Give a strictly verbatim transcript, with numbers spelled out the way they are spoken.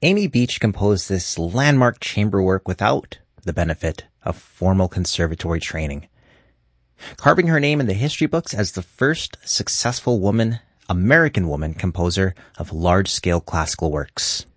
Amy Beach composed this landmark chamber work without the benefit of formal conservatory training, carving her name in the history books as the first successful woman, American woman composer of large-scale classical works.